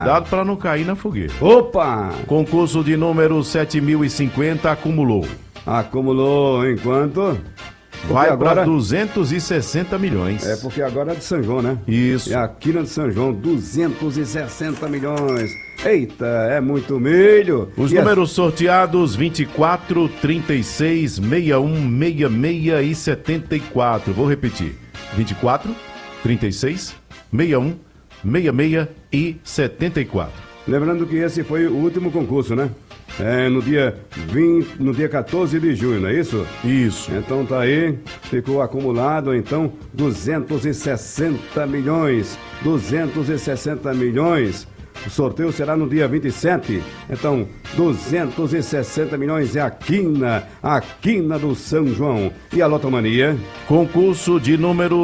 Dado para não cair na fogueira. Opa! Concurso de número 7050 acumulou. Acumulou enquanto? Vai agora... para 260 milhões. É porque agora é de São João, né? Isso. É aqui na de São João, 260 milhões. Eita, é muito milho. Os números sorteados: 24, 36, 61, 66 e 74. Vou repetir: 24, 36, 61, 66 e 74. Lembrando que esse foi o último concurso, né? No dia 14 de junho, não é isso? Isso. Então tá aí, ficou acumulado então 260 milhões. 260 milhões. O sorteio será no dia 27. Então, 260 milhões é a quina do São João. E a Lotomania? Concurso de número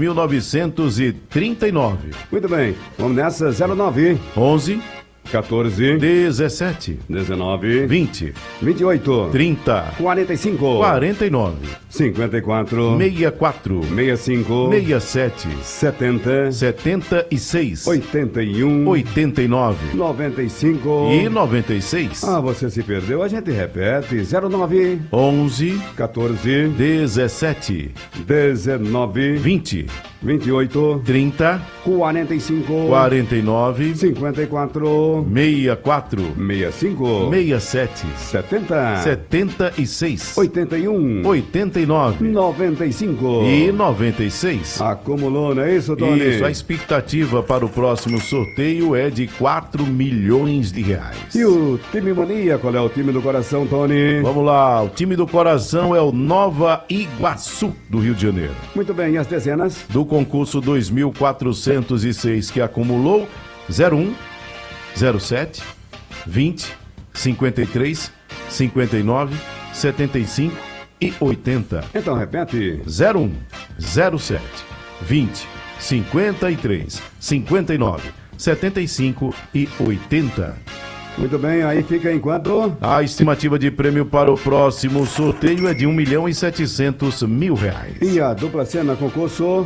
2939. Muito bem, vamos nessa. 09 11 14 17 19 20 28 30 45 49 54 64 65 67 70 76 81 89 95 e 96. Ah, você se perdeu, a gente repete. 09 11 14 17 19 20 28 30 45 49 54 64 65 67 70 76 81 89 95 e 96. Acumulou, não é isso, Tony? Isso, a expectativa para o próximo sorteio é de 4 milhões de reais. E o time mania, qual é o time do coração, Tony? Vamos lá, o time do coração é o Nova Iguaçu, do Rio de Janeiro. Muito bem, e as dezenas? Do concurso 2406, que acumulou 01, 07, 20, 53, 59, 75 e 80. Então repete. 01, 07, 20, 53, 59, 75 e 80. Muito bem, aí fica enquanto? A estimativa de prêmio para o próximo sorteio é de 1.700.000 reais. E a dupla cena concurso?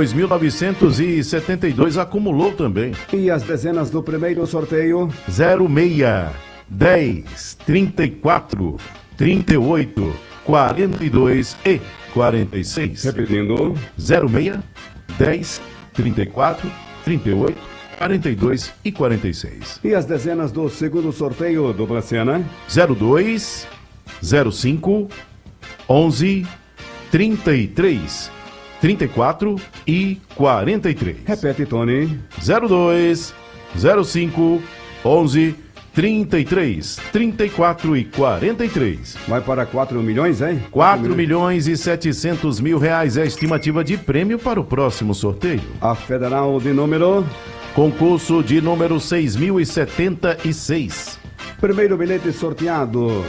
2.972 acumulou também. E as dezenas do primeiro sorteio? 06, 10, 34, 38, 42 e 46. Repetindo. 06, 10, 34, 38, 42 e 46. E as dezenas do segundo sorteio, dupla cena? 02, 05, 11, 33, 34 e 43. Repete, Tony. 02, 05, 11, 33, 34 e 43. Vai para 4 milhões, hein? 4 milhões e 700 mil reais é a estimativa de prêmio para o próximo sorteio. A federal de número? Concurso de número 6.076. Primeiro bilhete sorteado,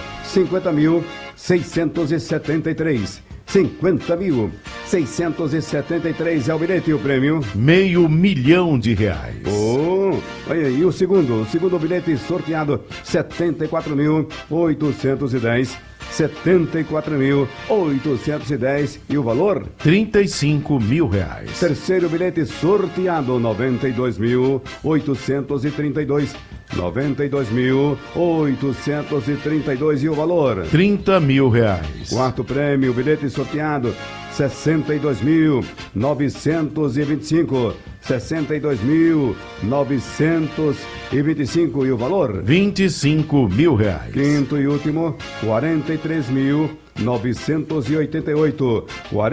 50.673. 50.673 é o bilhete e o prêmio? R$500 mil. Olha aí, o segundo bilhete sorteado, 74.810. 74.810 e o valor? R$35 mil. Terceiro bilhete sorteado, 92.832. 92.832 e o valor? R$30 mil. Quarto prêmio, bilhete sorteado, 62.925. 62.925 e o valor? R$25 mil. Quinto e último, 43.988.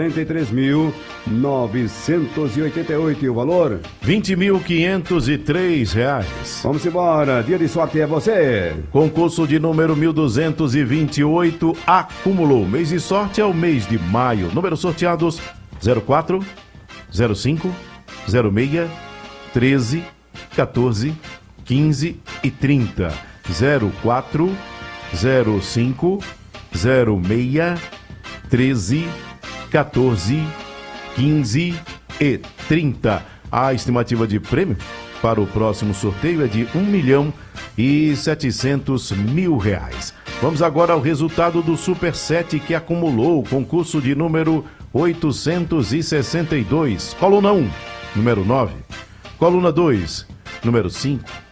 43.988 e o valor? R$20.503. Vamos embora, dia de sorte é você. Concurso de número 1228 acumulou. Mês de sorte é o mês de maio. Números sorteados: 04, 05, 06, 13, 14, 15 e 30. 04, 05, 06, 13, 14, 15 e 30. A estimativa de prêmio para o próximo sorteio é de R$1.700.000. Vamos agora ao resultado do Super 7 que acumulou o concurso de número 862. Coluna 1, número 9. Coluna 2, número 5.